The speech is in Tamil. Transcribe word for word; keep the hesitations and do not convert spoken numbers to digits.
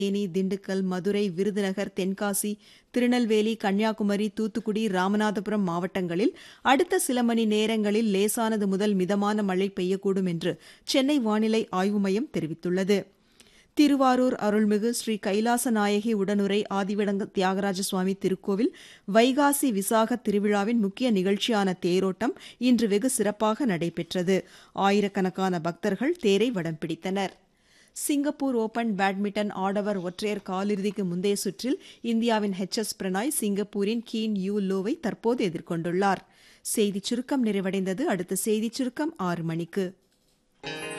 தேனி, திண்டுக்கல், மதுரை, விருதுநகர், தென்காசி, திருநெல்வேலி, கன்னியாகுமரி, தூத்துக்குடி, ராமநாதபுரம் மாவட்டங்களில் அடுத்த சில மணி நேரங்களில் லேசானது முதல் மிதமான மழை பெய்யக்கூடும் என்று சென்னை வானிலை ஆய்வு மையம் தெரிவித்துள்ளது. திருவாரூர் அருள்மிகு ஸ்ரீ கைலாச நாயகி உடனுரை ஆதிவிடங்க தியாகராஜ சுவாமி திருக்கோவில் வைகாசி விசாக திருவிழாவின் முக்கிய நிகழ்ச்சியான தேரோட்டம் இன்று வெகு சிறப்பாக நடைபெற்றது. ஆயிரக்கணக்கான பக்தர்கள் தேரை வடம் பிடித்தனர். சிங்கப்பூர் ஓபன் பேட்மிண்டன் ஆடவர் ஒற்றையர் காலிறுதிக்கு முந்தைய சுற்றில் இந்தியாவின் எச் எஸ் பிரணாய் சிங்கப்பூரின் கீன் யூ லோவை தற்போது எதிர்கொண்டுள்ளார். செய்திச் சுருக்கம் நிறைவடைந்தது. அடுத்த செய்திச் சுருக்கம் ஆறு மணிக்கு.